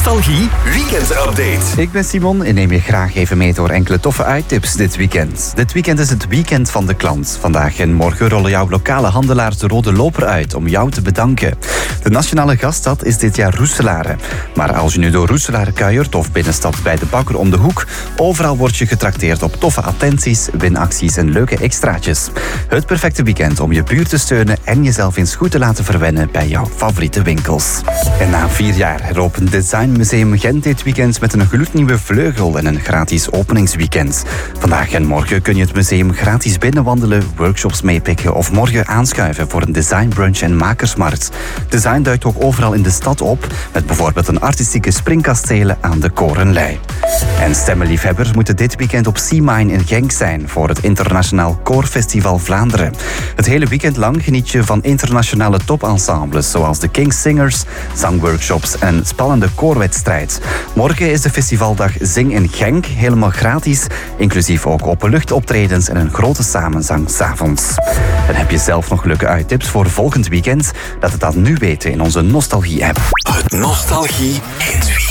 Nostalgie weekendupdate. Ik ben Simon en neem je graag even mee door enkele toffe uittips dit weekend. Dit weekend is het weekend van de klant. Vandaag en morgen rollen jouw lokale handelaars de rode loper uit om jou te bedanken. De nationale gaststad is dit jaar Roeselare. Maar als je nu door Roeselare kuiert of binnenstad bij de bakker om de hoek, overal word je getrakteerd op toffe attenties, winacties en leuke extraatjes. Het perfecte weekend om je buurt te steunen en jezelf eens goed te laten verwennen bij jouw favoriete winkels. En na 4 jaar heropent Design Museum Gent dit weekend met een gloednieuwe vleugel en een gratis openingsweekend. Vandaag en morgen kun je het museum gratis binnenwandelen, workshops meepikken of morgen aanschuiven voor een designbrunch en makersmarkt. Design duikt ook overal in de stad op, met bijvoorbeeld een artistieke springkastelen aan de Korenlei. En stemmenliefhebbers moeten dit weekend op Seamine in Genk zijn voor het Internationaal Koorfestival Vlaanderen. Het hele weekend lang geniet je van internationale topensembles zoals de King's Singers, zangworkshops en een spannende koorwedstrijd. Morgen is de festivaldag Zing in Genk, helemaal gratis, inclusief ook openluchtoptredens en een grote samenzang 's avonds. En heb je zelf nog leuke uittips voor volgend weekend? Laat het dan nu weten in onze Nostalgie-app. Het Nostalgie